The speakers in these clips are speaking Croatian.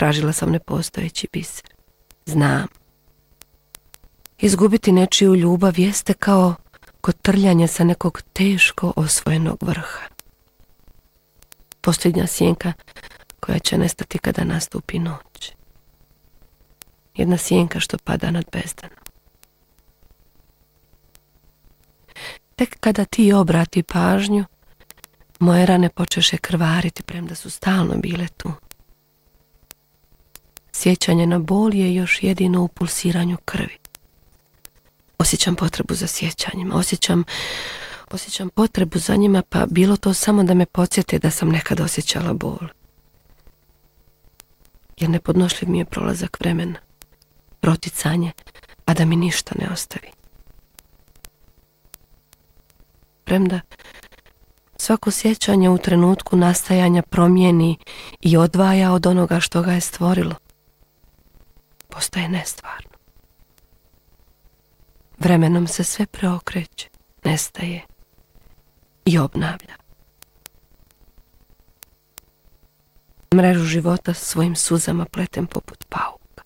tražila sam nepostojeći biser. Znam. Izgubiti nečiju ljubav jeste kao kotrljanje sa nekog teško osvojenog vrha. Posljednja sjenka koja će nestati kada nastupi noć. Jedna sjenka što pada nad bezdanom. Tek kada ti obrati pažnju, moje rane počeše krvariti, premda su stalno bile tu. Sjećanje na bol je još jedino u pulsiranju krvi. Osjećam potrebu za sjećanjima, osjećam potrebu za njima, pa bilo to samo da me podsjete da sam nekad osjećala bol. Jer nepodnošljiv mi je prolazak vremena, proticanje, a da mi ništa ne ostavi. Premda svako sjećanje u trenutku nastajanja promijeni i odvaja od onoga što ga je stvorilo. Postaje nestvarno. Vremenom se sve preokreće, nestaje i obnavlja. Mrežu života svojim suzama pletem poput pauka.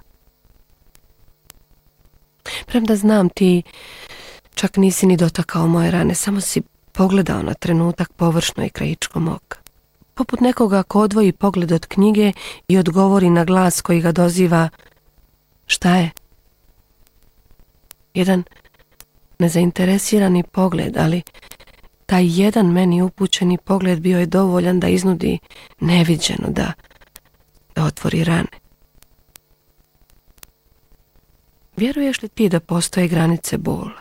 Premda znam, ti čak nisi ni dotakao moje rane, samo si pogledao na trenutak površno i krajičkom oka. Poput nekoga ko odvoji pogled od knjige i odgovori na glas koji ga doziva: šta je? Jedan nezainteresirani pogled, ali taj jedan meni upućeni pogled bio je dovoljan da iznudi neviđeno, da otvori rane. Vjeruješ li ti da postoje granice bola?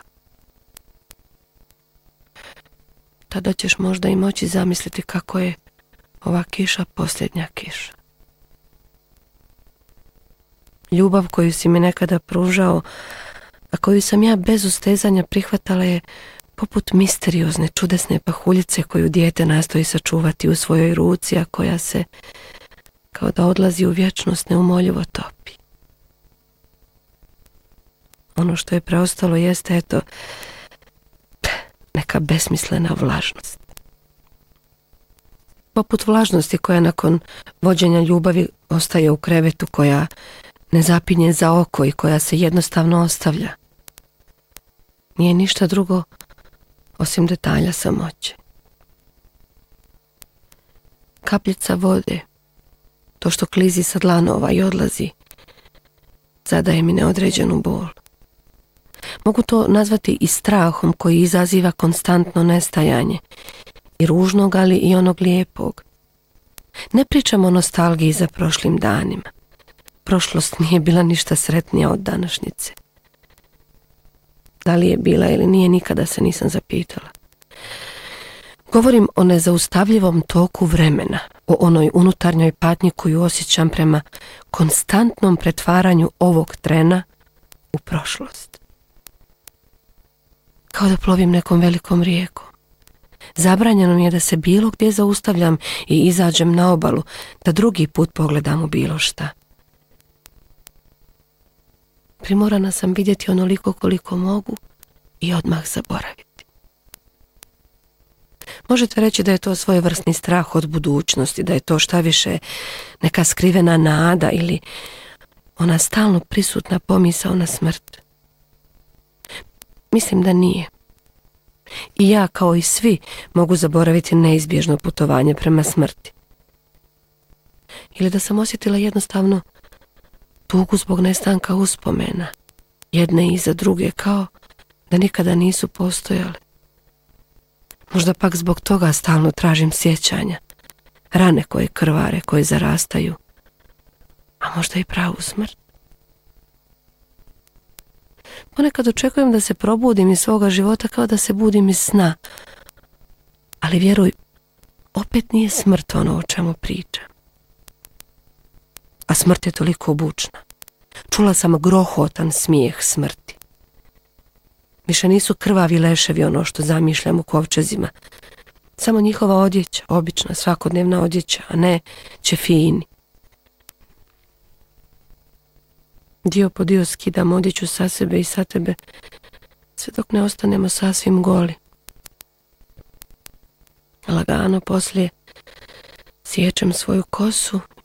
Tada ćeš možda i moći zamisliti kako je ova kiša posljednja kiša. Ljubav koju si mi nekada pružao, a koju sam ja bez ustezanja prihvatala, je poput misteriozne, čudesne pahuljice koju dijete nastoji sačuvati u svojoj ruci, a koja se, kao da odlazi u vječnost, neumoljivo topi. Ono što je preostalo jeste, eto, neka besmislena vlažnost. Poput vlažnosti koja nakon vođenja ljubavi ostaje u krevetu, koja ne zapinje za oko i koja se jednostavno ostavlja. Nije ništa drugo osim detalja samoće. Kapljica vode, to što klizi sa dlanova i odlazi, zadaje mi neodređenu bol. Mogu to nazvati i strahom koji izaziva konstantno nestajanje, i ružnog, ali i onog lijepog. Ne pričam o nostalgiji za prošlim danima. Prošlost nije bila ništa sretnija od današnjice. Da li je bila ili nije, nikada se nisam zapitala. Govorim o nezaustavljivom toku vremena, o onoj unutarnjoj patnji koju osjećam prema konstantnom pretvaranju ovog trena u prošlost. Kao da plovim nekom velikom rijekom. Zabranjeno mi je da se bilo gdje zaustavljam i izađem na obalu, da drugi put pogledam u bilo šta. Primorana sam vidjeti onoliko koliko mogu i odmah zaboraviti. Možete reći da je to svojevrsni strah od budućnosti, da je to šta više neka skrivena nada ili ona stalno prisutna pomisao na smrt. Mislim da nije. I ja, kao i svi, mogu zaboraviti neizbježno putovanje prema smrti. Ili da sam osjetila jednostavno tugu zbog nestanka uspomena, jedne iza druge, kao da nikada nisu postojale. Možda pak zbog toga stalno tražim sjećanja, rane koje krvare, koje zarastaju, a možda i pravu smrt. Ponekad očekujem da se probudim iz svoga života kao da se budim iz sna, ali vjeruj, opet nije smrt ono o čemu pričam. A smrt je toliko bučna. Čula sam grohotan smijeh smrti. Više nisu krvavi leševi ono što zamišljam u kovčezima. Samo njihova odjeća, obična svakodnevna odjeća, a ne ćefini. Dio po dio skidam odjeću sa sebe i sa tebe, sve dok ne ostanemo sasvim goli. Lagano poslije sječem svoju kosu